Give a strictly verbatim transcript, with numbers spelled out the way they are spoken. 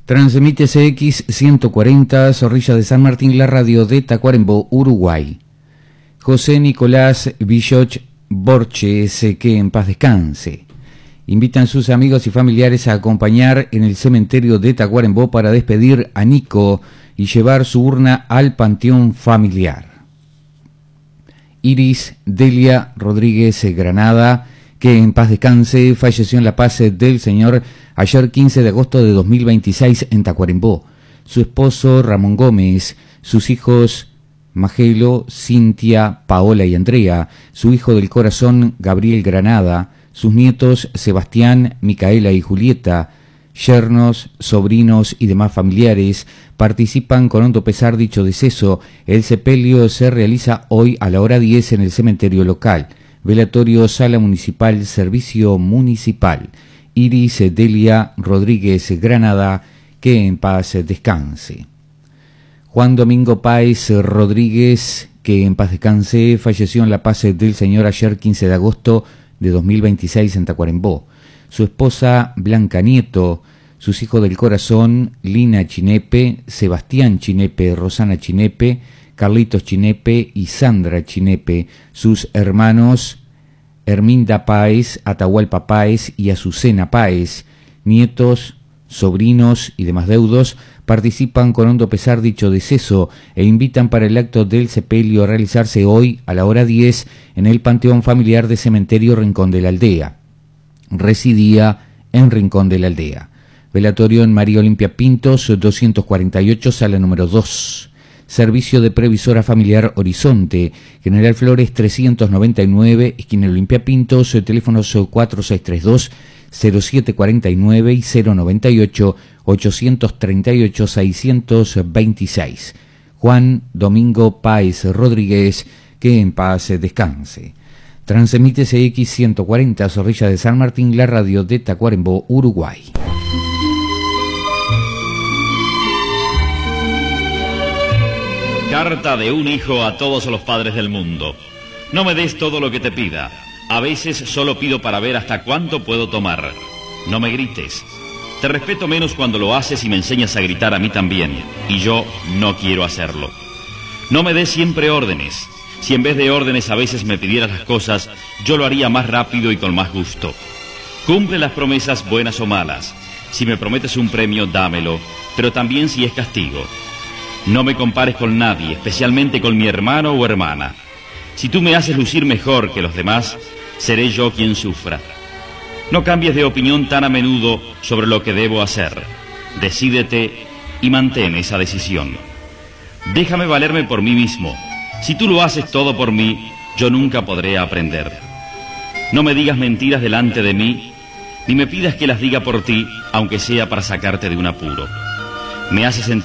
Transmite C X ciento cuarenta, Zorrilla de San Martín, la radio de Tacuarembó, Uruguay. José Nicolás Villoch Borges, que en paz descanse. Invitan sus amigos y familiares a acompañar en el cementerio de Tacuarembó para despedir a Nico y llevar su urna al panteón familiar. Iris Delia Rodríguez Granada, que en paz descanse, falleció en la paz del Señor ayer quince de agosto de dos mil veintiséis en Tacuarembó. Su esposo Ramón Gómez, sus hijos Magelo, Cintia, Paola y Andrea, su hijo del corazón Gabriel Granada, sus nietos Sebastián, Micaela y Julieta, yernos, sobrinos y demás familiares participan con hondo pesar dicho deceso. El sepelio se realiza hoy a la hora diez en el cementerio local. Velatorio Sala Municipal, Servicio Municipal. Iris Delia Rodríguez Granada, que en paz descanse. Juan Domingo Páez Rodríguez, que en paz descanse, falleció en la paz del Señor ayer quince de agosto de dos mil veintiséis en Tacuarembó. Su esposa Blanca Nieto, sus hijos del corazón Lina Chinepe, Sebastián Chinepe, Rosana Chinepe, Carlitos Chinepe y Sandra Chinepe, sus hermanos Herminda Páez, Atahualpa Páez y Azucena Páez, nietos, sobrinos y demás deudos, participan con hondo pesar dicho deceso e invitan para el acto del sepelio a realizarse hoy a la hora diez en el Panteón Familiar de Cementerio Rincón de la Aldea. Residía en Rincón de la Aldea. Velatorio en María Olimpia Pintos, doscientos cuarenta y ocho, sala número dos. Servicio de Previsora Familiar Horizonte, General Flores trescientos noventa y nueve, esquina Olimpia Pintos, teléfonos cuatro seis tres dos, cero siete cuatro nueve y cero noventa y ocho, ochocientos treinta y ocho, seiscientos veintiséis. Juan Domingo Páez Rodríguez, que en paz descanse. Transmite C X ciento cuarenta, Zorrilla de San Martín, la radio de Tacuarembó, Uruguay. Carta de un hijo a todos los padres del mundo. No me des todo lo que te pida. A veces solo pido para ver hasta cuánto puedo tomar. No me grites. Te respeto menos cuando lo haces y me enseñas a gritar a mí también. Y yo no quiero hacerlo. No me des siempre órdenes. Si en vez de órdenes a veces me pidieras las cosas, yo lo haría más rápido y con más gusto. Cumple las promesas buenas o malas. Si me prometes un premio, dámelo, pero también si es castigo. No me compares con nadie, especialmente con mi hermano o hermana. Si tú me haces lucir mejor que los demás, seré yo quien sufra. No cambies de opinión tan a menudo sobre lo que debo hacer. Decídete y mantén esa decisión. Déjame valerme por mí mismo. Si tú lo haces todo por mí, yo nunca podré aprender. No me digas mentiras delante de mí, ni me pidas que las diga por ti, aunque sea para sacarte de un apuro. Me hace sentir